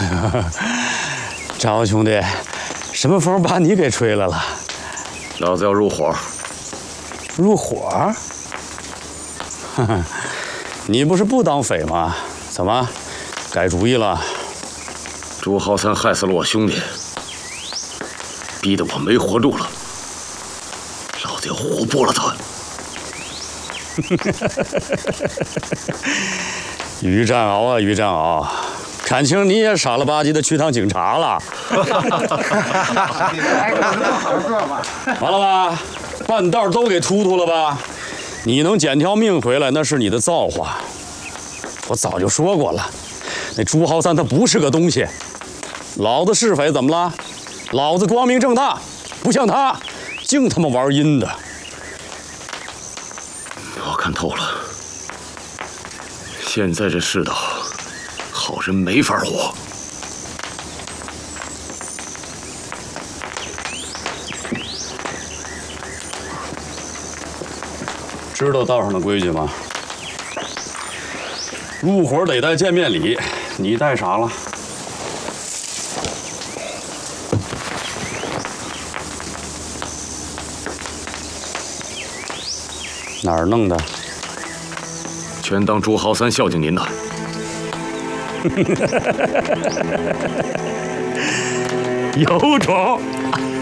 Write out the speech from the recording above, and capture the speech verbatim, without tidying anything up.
张兄弟，什么风把你给吹来了？ 老子要入伙。 入伙？呵呵，你不是不当匪吗？怎么，改主意了？ 朱浩三害死了我兄弟，逼得我没活路了。老子要活剥了他！ 于占鳌啊，于占鳌，看清你也傻了吧唧的去当警察了。完了吧？半道都给突突了吧？你能捡条命回来，那是你的造化。我早就说过了，那朱浩三他不是个东西。老子是匪怎么了？老子光明正大，不像他，净他妈玩阴的。 我看透了，现在这世道，好人没法活。 知道道上的规矩吗？入伙得带见面礼，你带啥了？哪儿弄的？ 全当朱豪三孝敬您的。 有种！